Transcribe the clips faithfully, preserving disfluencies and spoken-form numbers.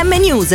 M News.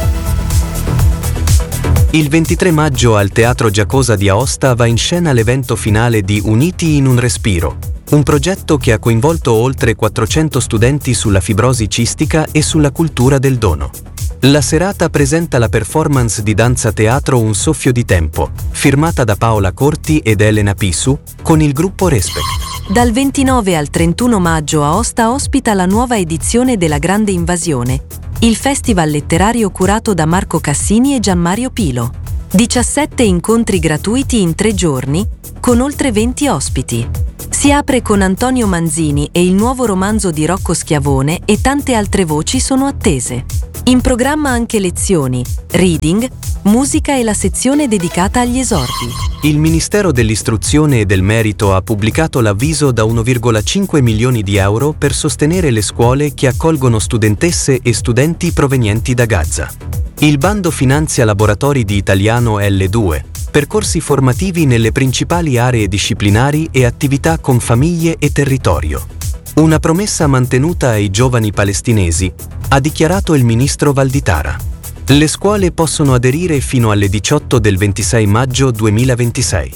Il ventitré maggio al Teatro Giacosa di Aosta va in scena l'evento finale di Uniti in un respiro, un progetto che ha coinvolto oltre quattrocento studenti sulla fibrosi cistica e sulla cultura del dono. La serata presenta la performance di danza teatro Un soffio di tempo, firmata da Paola Corti ed Elena Pisu, con il gruppo Respect. Dal ventinove al trentuno maggio Aosta ospita la nuova edizione della Grande Invasione, il festival letterario curato da Marco Cassini e Gianmario Pilo. diciassette incontri gratuiti in tre giorni, con oltre venti ospiti. Si apre con Antonio Manzini e il nuovo romanzo di Rocco Schiavone e tante altre voci sono attese. In programma anche lezioni, reading, musica e la sezione dedicata agli esordi. Il Ministero dell'Istruzione e del Merito ha pubblicato l'avviso da uno virgola cinque milioni di euro per sostenere le scuole che accolgono studentesse e studenti provenienti da Gaza. Il bando finanzia laboratori di italiano L due, percorsi formativi nelle principali aree disciplinari e attività con famiglie e territorio. Una promessa mantenuta ai giovani palestinesi, ha dichiarato il ministro Valditara. Le scuole possono aderire fino alle diciotto del ventisei maggio duemilaventisei.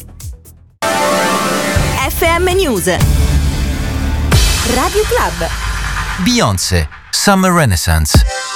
F M News. Radio Club. Beyoncé, Summer Renaissance.